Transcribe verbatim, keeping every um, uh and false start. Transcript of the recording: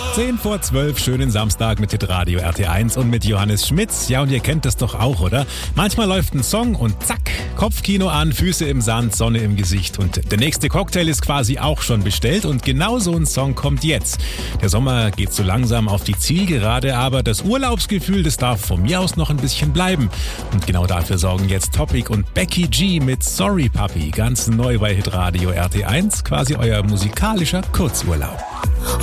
zehn vor zwölf, schönen Samstag mit Hitradio R T eins und mit Johannes Schmitz. Ja, und ihr kennt das doch auch, oder? Manchmal läuft ein Song und zack, Kopfkino an, Füße im Sand, Sonne im Gesicht. Und der nächste Cocktail ist quasi auch schon bestellt. Und genau so ein Song kommt jetzt. Der Sommer geht so langsam auf die Zielgerade, aber das Urlaubsgefühl, das darf von mir aus noch ein bisschen bleiben. Und genau dafür sorgen jetzt Topic und Becky G mit Sorry Papi. Ganz neu bei Hitradio R T eins, quasi euer musikalischer Kurzurlaub.